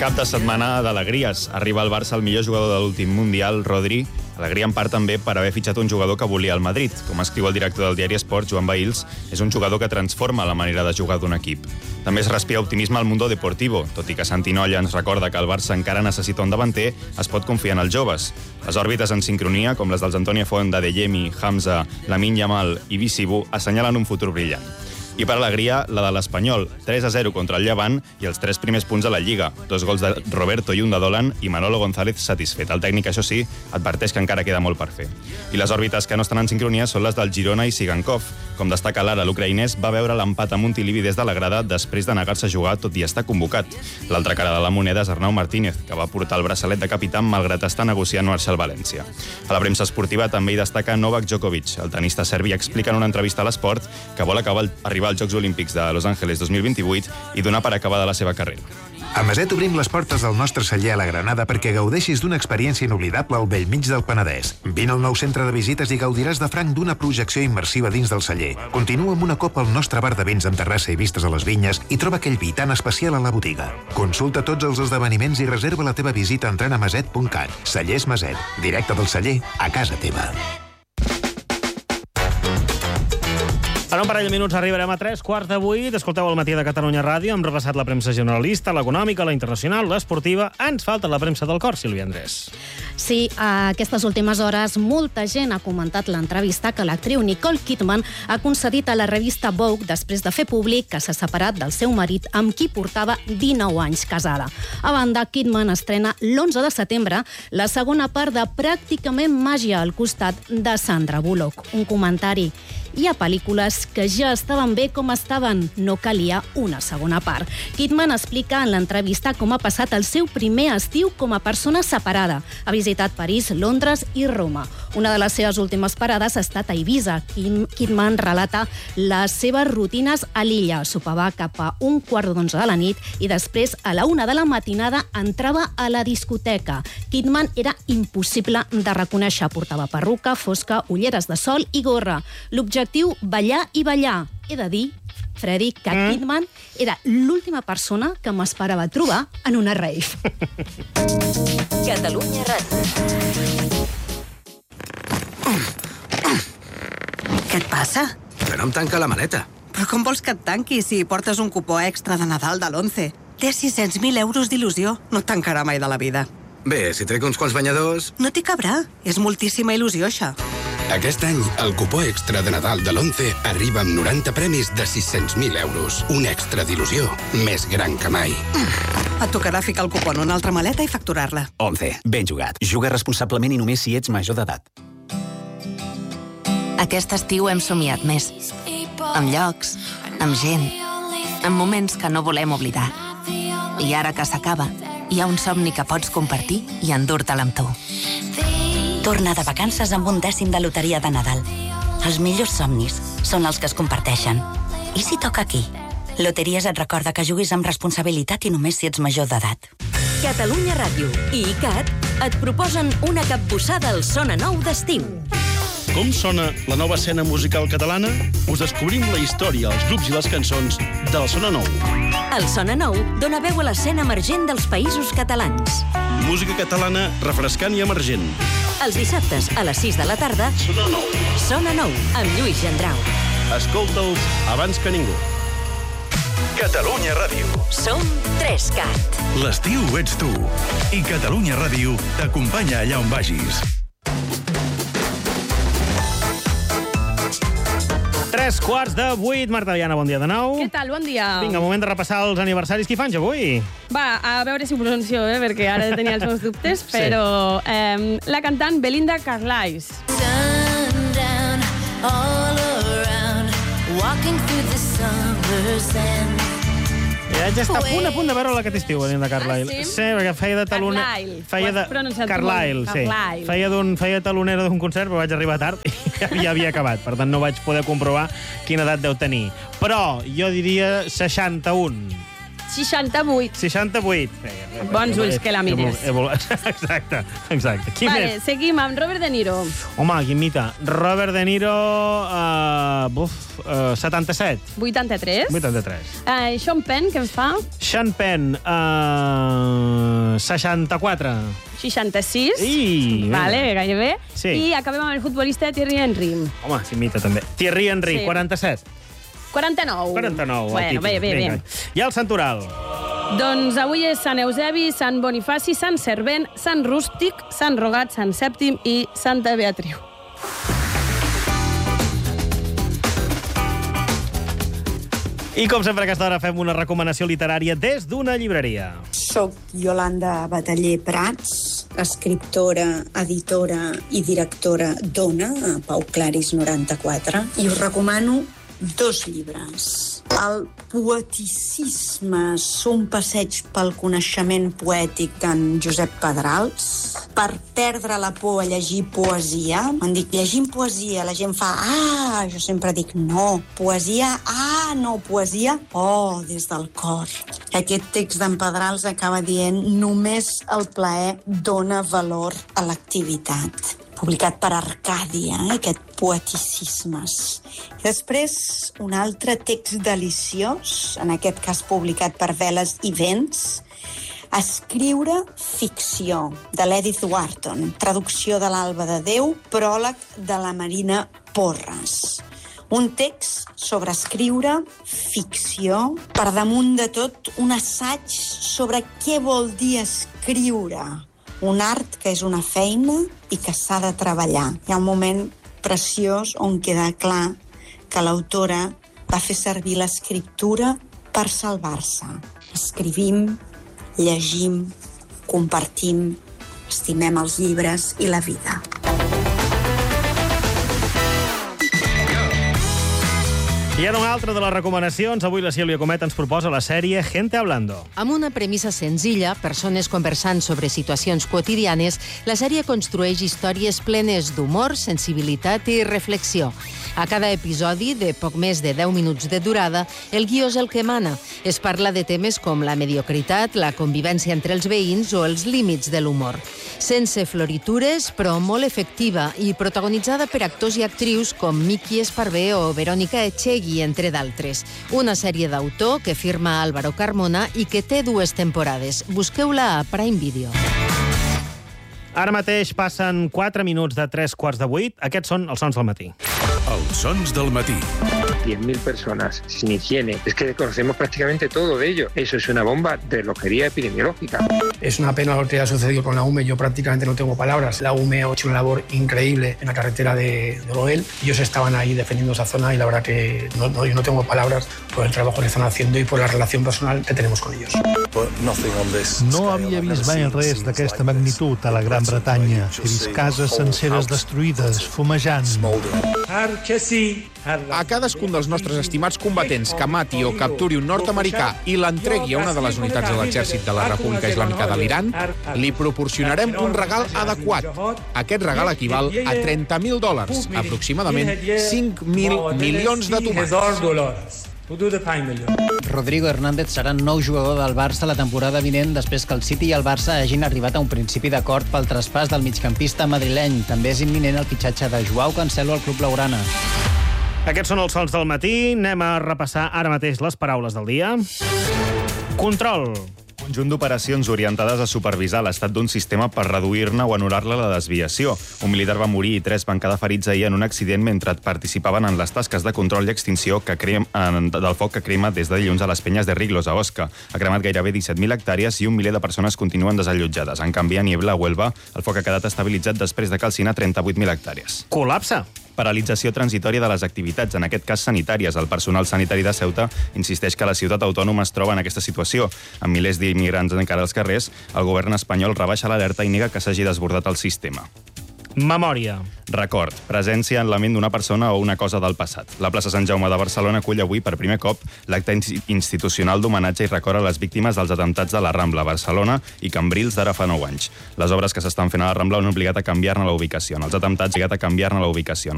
Cap de setmana d'alegries. Arriba al Barça el millor jugador de l'últim Mundial, Rodri. Alegria en part també per haver fitxat un jugador que volia el Madrid. Com escriu el director del diari Sport, Joan Bahils, és un jugador que transforma la manera de jugar d'un equip. També es respira optimisme al Mundo Deportivo. Tot i que Santi Nolla ens recorda que el Barça encara necessita un davanter, es pot confiar en els joves. Les òrbites en sincronia, com les dels Antonio Fonda, Adeyemi, Hamza, Lamine Yamal i Bisibu, assenyalen un futur brillant. I per alegria, la de l'Espanyol, 3-0 contra el Llevant i els 3 primers punts a la Lliga. 2 gols de Roberto i un de Dolan i Manolo González satisfet. El tècnic, això sí, adverteix que encara queda molt per fer. I les òrbites que no estan en sincronia són les del Girona i Sigankov. Com destaca l'ara, l'ucraïnès va veure l'empat a Montilivi des de la grada després de negar-se a jugar, tot i estar convocat. L'altra cara de la moneda és Arnau Martínez, que va portar el braçalet de capità malgrat estar negociant marxar al València. A la premsa esportiva també hi destaca Novak Djokovic. El tenista serbi explica en una entrevista a l'Esport que vol arribar als Jocs Olímpics de Los Angeles 2028 i donar per acabada la seva carrera. A Maset obrim les portes del nostre celler a la Granada perquè gaudeixis d'una experiència inoblidable al bell mig del Penedès. Vine al nou centre de visites i gaudiràs de franc d'una projecció immersiva dins del celler. Continua amb una copa al nostre bar de vins amb terrassa i vistes a les vinyes i troba aquell vi tan especial a la botiga. Consulta tots els esdeveniments i reserva la teva visita entrant a maset.cat. Cellers Maset, directe del celler a casa teva. En un parell de minuts arribarem a 7:45. Escolteu el Matí de Catalunya Ràdio. Hem repassat la premsa generalista, l'econòmica, la internacional, l'esportiva. Ens falta la premsa del cor, Sílvia Andrés. Sí, a aquestes últimes hores molta gent ha comentat l'entrevista que l'actriu Nicole Kidman ha concedit a la revista Vogue després de fer públic que s'ha separat del seu marit amb qui portava 19 anys casada. A banda, Kidman estrena l'11 de setembre la segona part de Pràcticament màgia al costat de Sandra Bullock. Un comentari: hi ha pel·lícules que ja estaven bé com estaven, no calia una segona part. Kidman explica en l'entrevista com ha passat el seu primer estiu com a persona separada. Ha visitat París, Londres i Roma. Una de les seves últimes parades ha estat a Eivissa. Kidman relata les seves rutines a l'illa. Sopava cap a 11:15 de la nit i després, a la 1 de la matinada, entrava a la discoteca. Kidman era impossible de reconèixer. Portava perruca, fosca, ulleres de sol i gorra. L'objectiu, ballar i ballar. He de dir, Freddy, que Kidman era l'última persona que m'esperava trobar en una rave. Catalunya Ràdio. Què et passa? Que no em tanca la maleta. Però com vols que et tanqui si portes un cupó extra de Nadal de l'11? Té 600.000 euros d'il·lusió. No et tancarà mai de la vida. Bé, si trec uns quants banyadors... No t'hi cabrà. És moltíssima il·lusió, això. Aquest any, el cupó extra de Nadal de l'11 arriba amb 90 premis de 600.000 euros. Un extra d'il·lusió més gran que mai. Et tocarà ficar el cupó en una altra maleta i facturar-la. 11. Ben jugat. Juga responsablement i només si ets major d'edat. Aquest estiu hem somiat més. Amb llocs, amb gent, amb moments que no volem oblidar. I ara que s'acaba, hi ha un somni que pots compartir i endur-te'l amb tu. Torna de vacances amb un dècim de loteria de Nadal. Els millors somnis són els que es comparteixen. I si toca aquí? Loteries et recorda que juguis amb responsabilitat i només si ets major d'edat. Catalunya Ràdio i ICAT et proposen una capbussada al Sona Nou d'estiu. Com sona la nova escena musical catalana? Us descobrim la història, els grups i les cançons del Sona Nou. El Sona Nou dona veu a l'escena emergent dels països catalans. Música catalana refrescant i emergent. Els dissabtes a les 6 de la tarda, Sona Nou. Sona Nou, amb Lluís Gendrau. Escolta'ls abans que ningú. Catalunya Ràdio. Som 3CAT. L'estiu ets tu. I Catalunya Ràdio t'acompanya allà on vagis. 7:45. Marta Diana, bon dia de nou. Què tal? Bon dia. Vinga, moment de repassar els aniversaris. Qui fan avui? Va, a veure si ho pronuncio bé, perquè ara tenia els meus dubtes, però la cantant Belinda Carlisle. Sundown, all around, walking through the summer sand. Ja està a punt de veure-la aquest estiu, Belinda Carlisle. Sí? Sí, perquè feia de talonera... Carlisle, sí. Feia talonera d'un concert, però vaig arribar tard i ja havia acabat. Per tant, no vaig poder comprovar quina edat deu tenir. Però jo diria 61. 68. 68. Bons ulls que la mires. Exacte. Qui Vale, més? seguim amb Robert De Niro. Home, qui imita? Robert De Niro... 77. 83. 83. Sean Penn, què en fa? Sean Penn, 64. 66. Vale, gairebé. Sí. I acabem amb el futbolista Thierry Henry. Home, s'imita també. Thierry Henry, Sí. 47. 49. 49. Bueno, bé. I el Santoral? Doncs avui és Sant Eusebi, Sant Bonifaci, Sant Servent, Sant Rústic, Sant Rogat, Sant Sèptim i Santa Beatriu. I com sempre a aquesta hora fem una recomanació literària des d'una llibreria. Soc Iolanda Bataller Prats, escriptora, editora i directora d'Ona, a Pau Claris 94, i us recomano 2 llibres. El Poeticisme, un passeig pel coneixement poètic d'en Josep Pedrals. Per perdre la por a llegir poesia, quan dic llegim poesia, la gent fa jo sempre dic no, poesia, no, poesia, des del cor. Aquest text d'en Pedrals acaba dient només el plaer dona valor a l'activitat. Publicat per Arcàdia, aquest Poeticismes. I després, un altre text deliciós, en aquest cas publicat per Veles i Vents, Escriure ficció, de l'Edith Wharton, traducció de l'Alba de Déu, pròleg de la Marina Porres. Un text sobre escriure ficció, per damunt de tot un assaig sobre què vol dir escriure. Un art que és una feina i que s'ha de treballar. Hi ha un moment preciós on queda clar que l'autora va fer servir l'escriptura per salvar-se. Escrivim, llegim, compartim, estimem els llibres i la vida. I ara una altra de les recomanacions. Avui la Sílvia Comet ens proposa la sèrie Gente Hablando. Amb una premissa senzilla, persones conversant sobre situacions quotidianes, la sèrie construeix històries plenes d'humor, sensibilitat i reflexió. A cada episodi, de poc més de 10 minuts de durada, el guió és el que mana. Es parla de temes com la mediocritat, la convivència entre els veïns o els límits de l'humor. Sense floritures, però molt efectiva i protagonitzada per actors i actrius com Miki Esparvé o Verònica Echegui, entre d'altres. Una sèrie d'autor que firma Álvaro Carmona i que té 2 temporades. Busqueu-la a Prime Video. Ara mateix passen 4 minuts de 7:45. Aquests són els sons del matí. Els sons del matí. 10.000 personas sin higiene. Es que conocemos prácticamente todo de ello. Eso es una bomba de loquería epidemiológica. Es una pena lo que ha sucedido con la UME. Yo prácticamente no tengo palabras. La UME ha hecho una labor increíble en la carretera de Loel. Ellos estaban ahí defendiendo esa zona y la verdad que yo no tengo palabras por el trabajo que están haciendo y por la relación personal que tenemos con ellos. No havia vist mai res d'aquesta magnitud a la Gran Bretanya. He vist cases senceres destruïdes, fumejant. A cadascun dels nostres estimats combatents que mati o capturi un nord-americà i l'entregui a una de les unitats de l'exèrcit de la República Islàmica de l'Iran, li proporcionarem un regal adequat. Aquest regal equival a $30.000, aproximadament 5.000 milions de tomàquets. Rodrigo Hernández serà nou jugador del Barça la temporada vinent després que el City i el Barça hagin arribat a un principi d'acord pel traspàs del migcampista madrileny. També és imminent el fitxatge de Joao Cancelo al club blaugrana. Aquests són els sons del matí. Anem a repassar ara mateix les paraules del dia. Control. Conjunt d'operacions orientades a supervisar l'estat d'un sistema per reduir-ne o anul·lar-ne la desviació. Un militar va morir i 3 van quedar ferits ahir en un accident mentre participaven en les tasques de control i extinció del foc que crema des de dilluns a les penyes de Riglos, a Osca. Ha cremat gairebé 17.000 hectàrees i 1 miler de persones continuen desallotjades. En canvi, a Niebla, a Huelva, el foc ha quedat estabilitzat després de calcinar 38.000 hectàrees. Col·lapse. Paralització transitòria de les activitats, en aquest cas sanitàries. El personal sanitari de Ceuta insisteix que la ciutat autònoma es troba en aquesta situació. Amb milers d'immigrants encara als carrers, el govern espanyol rebaixa l'alerta i nega que s'hagi desbordat el sistema. Memòria. Record. Presència en la ment d'una persona o una cosa del passat. La plaça Sant Jaume de Barcelona acull avui per primer cop l'acte institucional d'homenatge i record a les víctimes dels atemptats de la Rambla, Barcelona i Cambrils d'ara fa 9 anys. Les obres que s'estan fent a la Rambla han obligat a canviar-ne la ubicació. Els atemptats han obligat a canviar-ne la ubicació.